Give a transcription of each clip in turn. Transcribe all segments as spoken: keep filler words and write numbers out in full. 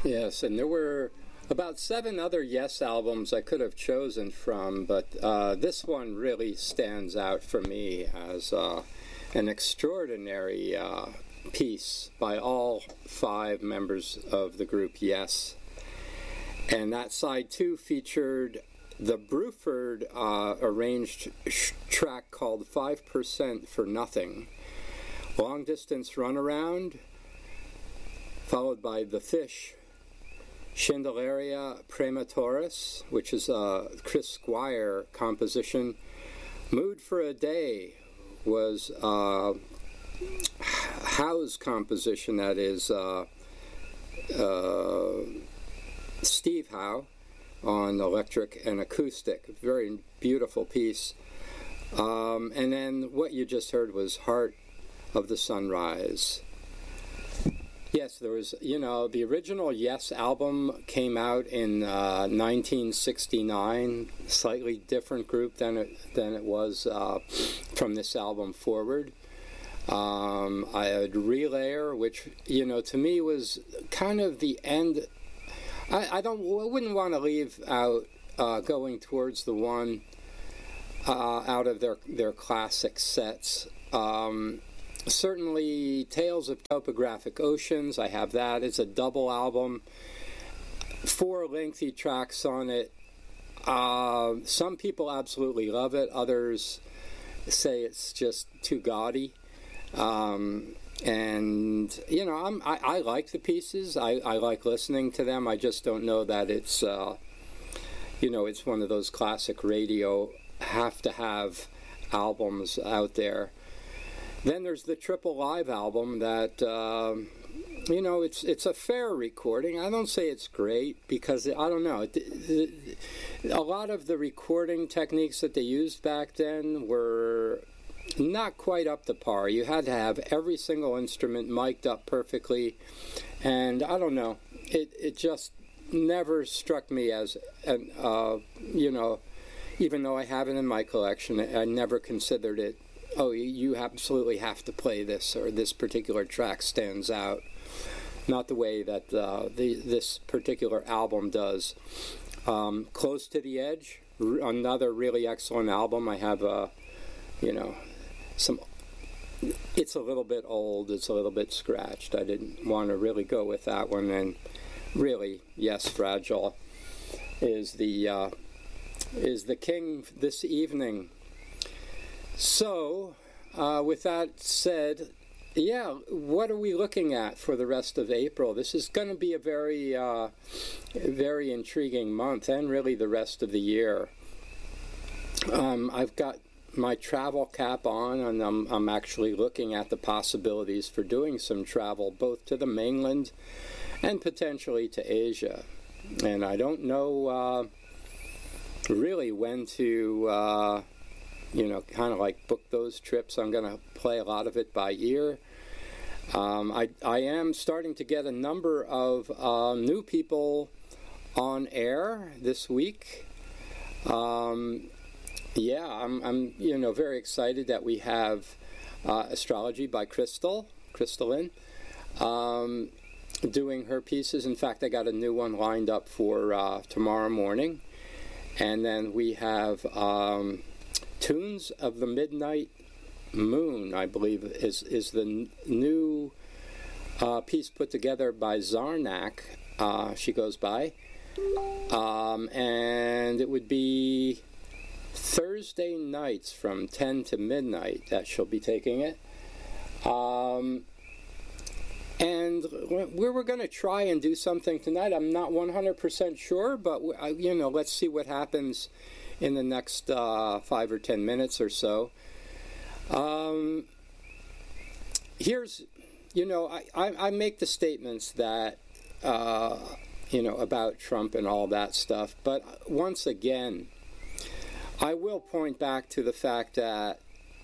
Yes, and there were about seven other Yes albums I could have chosen from, but uh, this one really stands out for me as uh, an extraordinary uh, piece by all five members of the group Yes. And that side two featured the Bruford uh, arranged sh- track called five percent for Nothing, Long Distance Runaround, followed by The Fish, Chandeliera Prematoris, which is a Chris Squire composition. Mood for a Day was uh, Howe's composition, that is uh, uh, Steve Howe on electric and acoustic. Very beautiful piece. Um, and then what you just heard was Heart of the Sunrise. Yes, there was, you know, the original Yes album came out in uh, nineteen sixty-nine, slightly different group than it, than it was uh, from this album forward. Um, I had Relayer, which, you know, to me was kind of the end. I, I don't, I wouldn't want to leave out uh, going towards the one uh, out of their, their classic sets. Um, Certainly, Tales of Topographic Oceans, I have that. It's a double album. Four lengthy tracks on it. Uh, some people absolutely love it. Others say it's just too gaudy. Um, and, you know, I'm, I, I like the pieces. I, I like listening to them. I just don't know that it's, uh, you know, it's one of those classic radio have-to-have albums out there. Then there's the Triple Live album that, uh, you know, it's it's a fair recording. I don't say it's great because, I don't know, it, it, a lot of the recording techniques that they used back then were not quite up to par. You had to have every single instrument mic'd up perfectly, and I don't know, it, it just never struck me as, an, uh, you know, even though I have it in my collection, I never considered it, oh, you absolutely have to play this, or this particular track stands out. Not the way that uh, the, this particular album does. Um, Close to the Edge, r- another really excellent album. I have, uh, you know, some, it's a little bit old, it's a little bit scratched. I didn't want to really go with that one. And really, Yes, Fragile is the, uh, is the king this evening. So, uh, with that said, yeah, what are we looking at for the rest of April? This is going to be a very, uh, very intriguing month, and really the rest of the year. Um, I've got my travel cap on, and I'm, I'm actually looking at the possibilities for doing some travel, both to the mainland and potentially to Asia. And I don't know uh, really when to... Uh, you know, kind of like book those trips. I'm going to play a lot of it by ear. Um, I, I am starting to get a number of uh, new people on air this week. Um, yeah, I'm, I'm, you know, very excited that we have uh, Astrology by Crystal, Crystalline, um, doing her pieces. In fact, I got a new one lined up for uh, tomorrow morning. And then we have... Um, Tunes of the Midnight Moon, I believe, is is the n- new uh, piece put together by Zarnak. Uh, she goes by, um, and it would be Thursday nights from ten to midnight that she'll be taking it. Um, and we were going to try and do something tonight. I'm not one hundred percent sure, but we, you know, let's see what happens in the next uh, five or ten minutes or so. Um, here's, you know, I, I, I make the statements that, uh, you know, about Trump and all that stuff, but once again, I will point back to the fact that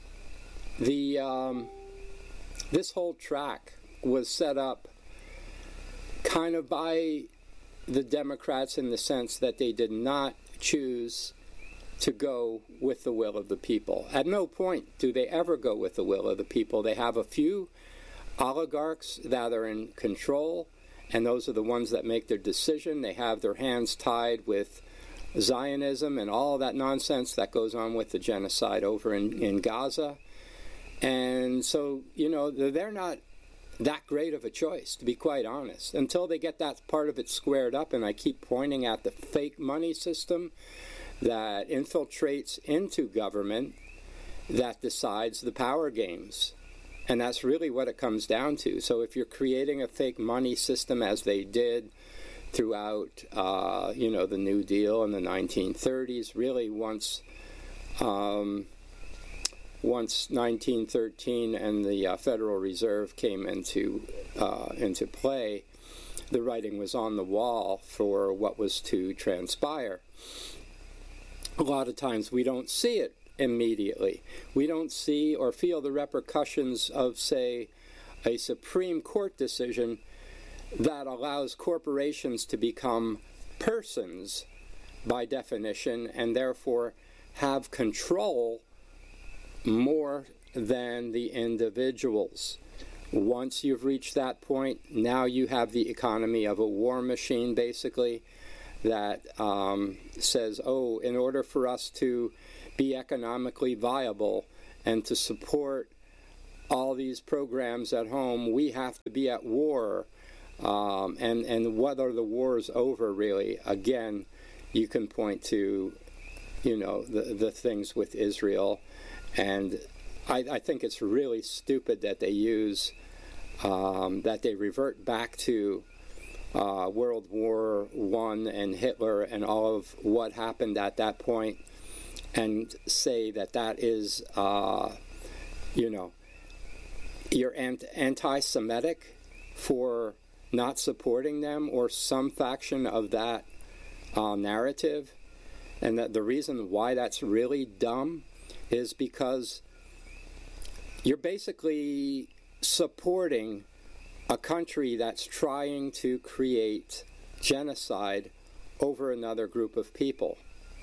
the um, this whole track was set up kind of by the Democrats in the sense that they did not choose to go with the will of the people. At no point do they ever go with the will of the people. They have a few oligarchs that are in control, and those are the ones that make their decision. They have their hands tied with Zionism and all that nonsense that goes on with the genocide over in, in Gaza. And so, you know, they're not that great of a choice, to be quite honest, until they get that part of it squared up. And I keep pointing at the fake money system that infiltrates into government that decides the power games. And that's really what it comes down to. So if you're creating a fake money system, as they did throughout, uh, you know, the New Deal in the nineteen thirties, really once um, once nineteen thirteen and the uh, Federal Reserve came into uh, into play, the writing was on the wall for what was to transpire. A lot of times we don't see it immediately. We don't see or feel the repercussions of, say, a Supreme Court decision that allows corporations to become persons by definition and therefore have control more than the individuals. Once you've reached that point, now you have the economy of a war machine, basically, that um, says, oh, in order for us to be economically viable and to support all these programs at home, we have to be at war. Um, and, and what are the wars over, really? Again, you can point to, you know, the, the things with Israel. And I, I think it's really stupid that they use, um, that they revert back to uh, World War One and Hitler and all of what happened at that point, and say that that is, uh, you know, you're anti-Semitic for not supporting them or some faction of that uh, narrative. And that the reason why that's really dumb is because you're basically supporting a country that's trying to create genocide over another group of people.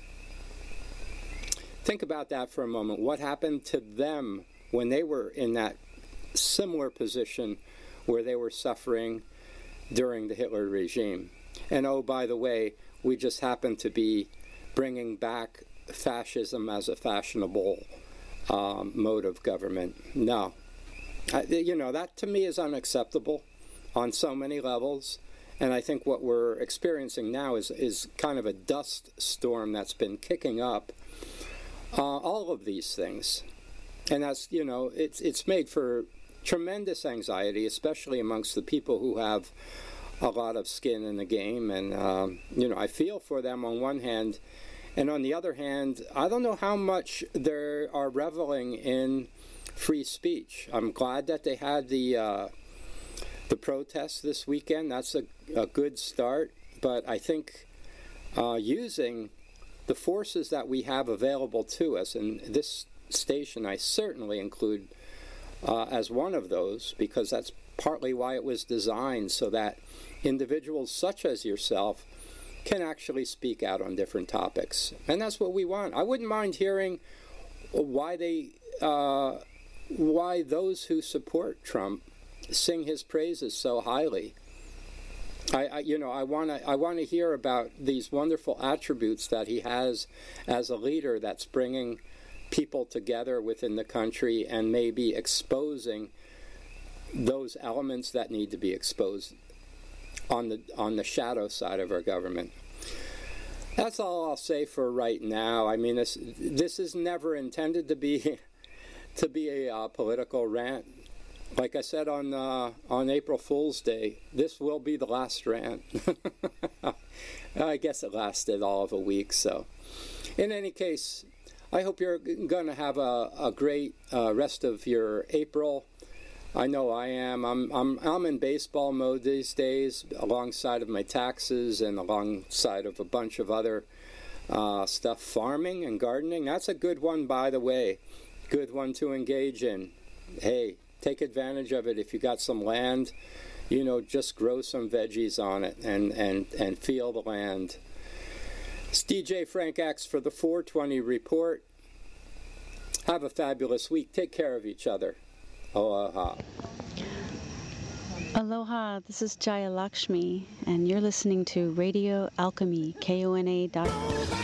Think about that for a moment. What happened to them when they were in that similar position where they were suffering during the Hitler regime? And oh, by the way, we just happen to be bringing back fascism as a fashionable um, mode of government. No. I, you know, that to me is unacceptable on so many levels. And I think what we're experiencing now is, is kind of a dust storm that's been kicking up uh, all of these things. And that's, you know, it's, it's made for tremendous anxiety, especially amongst the people who have a lot of skin in the game. And, um, you know, I feel for them on one hand. And on the other hand, I don't know how much they are reveling in free speech. I'm glad that they had the uh, the protests this weekend. That's a, a good start. But I think uh, using the forces that we have available to us, and this station I certainly include uh, as one of those, because that's partly why it was designed, so that individuals such as yourself can actually speak out on different topics. And that's what we want. I wouldn't mind hearing why they, uh, why those who support Trump sing his praises so highly. I, I you know, I want to, I want to hear about these wonderful attributes that he has as a leader that's bringing people together within the country and maybe exposing those elements that need to be exposed on the on the shadow side of our government. That's all I'll say for right now. I mean, this this is never intended to be to be a uh, political rant. Like I said on uh, on April Fool's Day, this will be the last rant. I guess it lasted all of a week. So, in any case, I hope you're going to have a, a great uh, rest of your April. I know I am. I'm I'm I'm in baseball mode these days, alongside of my taxes and alongside of a bunch of other uh, stuff. Farming and gardening. That's a good one, by the way. Good one to engage in. Hey, take advantage of it. If you got some land, you know, just grow some veggies on it and and and feel the land. It's D J Frank X for the four twenty Report. Have a fabulous week. Take care of each other. Aloha. Aloha, this is Jaya Lakshmi, and you're listening to Radio Alchemy, K O N A dot